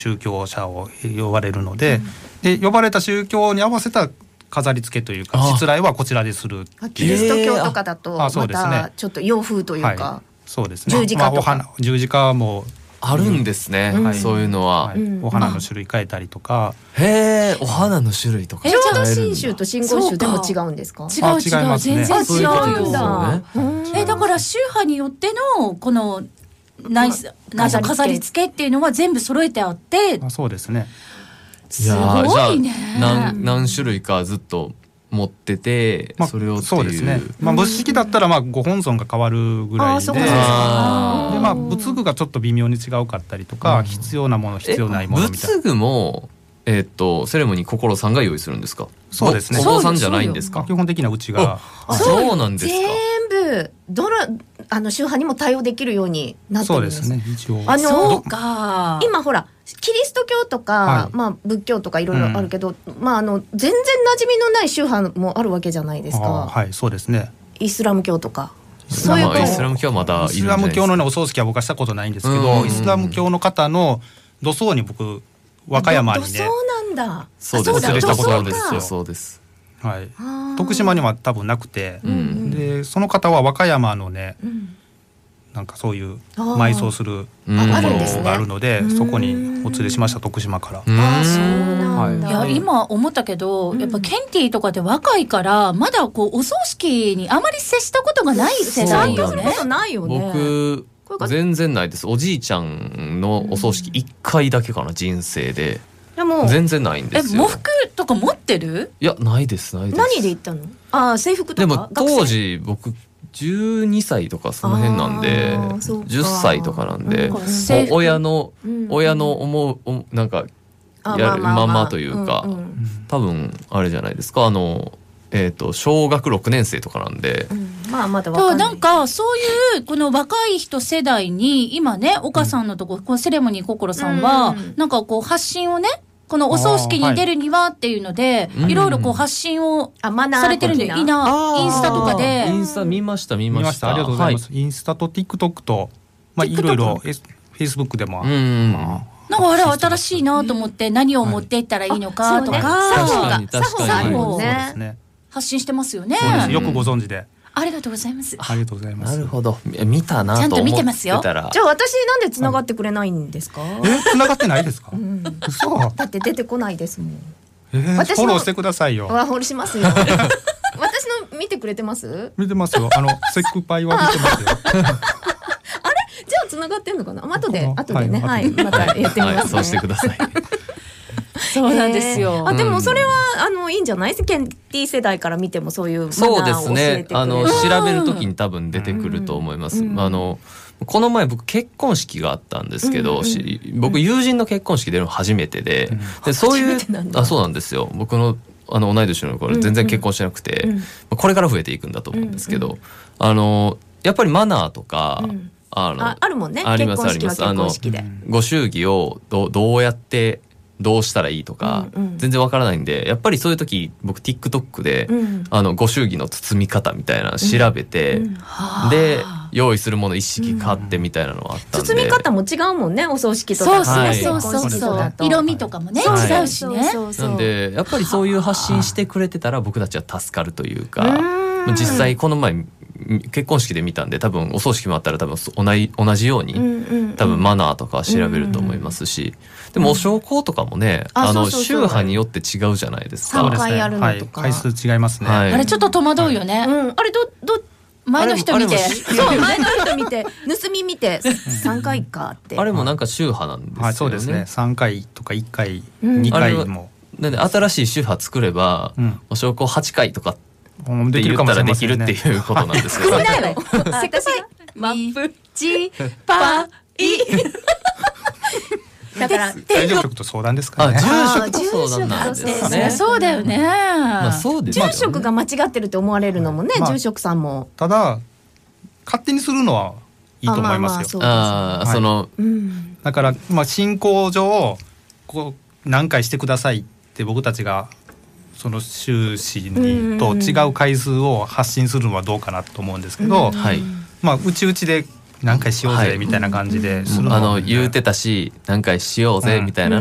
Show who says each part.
Speaker 1: 宗教者を呼ばれるので、で呼ばれた宗教に合わせた飾り付けというかしつらいはこちらでするっていう。
Speaker 2: キリスト教とかだとまたちょっと洋風というか、
Speaker 1: そうですね、
Speaker 2: 十字架とか、
Speaker 1: 十字架も
Speaker 3: あるんですね、そういうのは、
Speaker 1: お花の種類変えたりとか。
Speaker 3: へえ、お花の種類とか。
Speaker 2: 浄土真宗と真言宗でも違うんですか？
Speaker 4: 違う、全然違うんだ。だから宗派によってのこの飾り付けっていうのは全部揃えてあって。
Speaker 1: そうですね。
Speaker 4: すごいね。
Speaker 3: 何種類かずっと持ってて、それをっていう。
Speaker 1: そうですね。仏式だったらご本尊が変わるぐらいで、仏具がちょっと微妙に違うかったりとか、必要なもの必要ないものみたいな。
Speaker 3: 仏具もセレモニー心さんが用意するんですか？
Speaker 1: そうですね。
Speaker 3: お坊さんじゃないんですか？
Speaker 1: 基本的にはうちが。
Speaker 3: そうなんですか。
Speaker 2: 全部宗派にも対応できるようになってるんです。
Speaker 1: そうですね。一応。
Speaker 4: そうか。
Speaker 2: 今ほらキリスト教とか、仏教とかいろいろあるけど、全然馴染みのない宗派もあるわけじゃないですか。
Speaker 1: はい、そうですね。
Speaker 2: イスラム教とか。
Speaker 3: そういうイスラム教はまだいるんじゃないですか。イスラム教
Speaker 1: のお葬式は僕はしたことないんですけど、イスラム教の方の土葬に僕和歌山にね。
Speaker 2: 土葬なんだ。
Speaker 3: そうです。
Speaker 1: お連れしたことあるんですよ。
Speaker 3: そうです。
Speaker 1: はい。徳島には多分なくて、でその方は和歌山のね、なんかそういう埋葬するところがあるので、そこにお連れしました、徳島から。
Speaker 2: そうなんだ。
Speaker 4: いや今思ったけど、やっぱケンティとかで若いからまだお葬式にあまり接したことがない世代よね。
Speaker 3: 僕全然ないです。おじいちゃんのお葬式1回だけかな、人生で。全然ないんですよ。
Speaker 4: 喪服とか持ってる？
Speaker 3: いや、ないです。
Speaker 2: 何で行ったの？制服とか。
Speaker 3: でも当時僕12歳とかその辺なんで、10歳とかなんで、親の思うなんかやるままというか、多分あれじゃないですか、小学6年生とかなんで、
Speaker 2: まだわかんない。
Speaker 4: なんかそういうこの若い人世代に今ね、岡さんのとここセレモニー心さんはなんか発信をね、このお葬式に出るにはっていうので、いろいろ発信をされてるんで、インスタとかで。
Speaker 3: インスタ見ました。ありが
Speaker 1: とうございます。インスタと TikTok といろいろ Facebook でも。
Speaker 4: なんかあれ新しいなと思って、何を持っていったらいいのかとか、
Speaker 3: 確か
Speaker 4: に発信してますよね。
Speaker 1: よくご存知で。
Speaker 4: ありがとうございます。
Speaker 1: ありがとうございます。
Speaker 3: なるほど。見たなと思ってたら。
Speaker 4: ちゃんと見てますよ。
Speaker 2: じゃあ私なんで繋がってくれないんですか？
Speaker 1: 繋がってないですか？
Speaker 2: 嘘。だって出てこないですもん。
Speaker 1: フォローしてくださいよ。
Speaker 2: フォローしますよ。私の見てくれてます？
Speaker 1: 見てますよ。セクパイは見てますよ。
Speaker 2: あれ？じゃあ繋がってんのかな？後でね、またやってみますね。
Speaker 3: そうしてください。
Speaker 4: そうなんですよ。
Speaker 2: でもそれはいいんじゃない？ケンティ世代から見てもそういうマナーを教えてくれる。そう
Speaker 3: ですね。調べるときに多分出てくると思います。この前僕結婚式があったんですけど、僕友人の結婚式出るの初めてで、そういうそうなんですよ。僕の同い年の子全然結婚してなくて、これから増えていくんだと思うんですけど、やっぱりマナーとか
Speaker 2: あるもんね。
Speaker 3: ありますあります。ご祝儀をどうやってどうしたらいいとか全然わからないんで、やっぱりそういう時僕 TikTok でご祝儀の包み方みたいなの調べて、で用意するもの一式買ってみたいなのはあったんで、
Speaker 2: 包み方も違うもんね、お葬式と
Speaker 4: か。そう色味とかもね違うしね。
Speaker 3: なんでやっぱりそういう発信してくれてたら僕たちは助かるというか、実際この前結婚式で見たんで、多分お葬式もあったら多分同じように多分マナーとかは調べると思いますし、でもお焼香とかもね、宗派によって違うじゃないですか。
Speaker 2: 3回あるのとか
Speaker 1: 回数違いますね。
Speaker 4: あれちょっと戸惑うよね。
Speaker 2: あれ前の人見て、そう前の人見て盗み見て3回かって。
Speaker 3: あれもなんか宗派なんですよね。
Speaker 1: そうですね。3回とか1回2回も。
Speaker 3: なんで新しい宗派作ればお焼香8回とかって言ったらできるっていうことなんですけど。
Speaker 2: 少ないの。せかしマップチパイ。だから
Speaker 1: 住職と相談ですかね。
Speaker 3: 住職と相談なんですね。
Speaker 4: そうだよね。
Speaker 2: 住職が間違ってると思われるのもね、住職さんも。
Speaker 1: ただ勝手にするのはいいと思いますよ。だから信仰上何回してくださいって僕たちがその宗旨にと違う回数を発信するのはどうかなと思うんですけど、うちで何回しようぜみたいな感じで、
Speaker 3: 言うてたし何回しようぜみたいな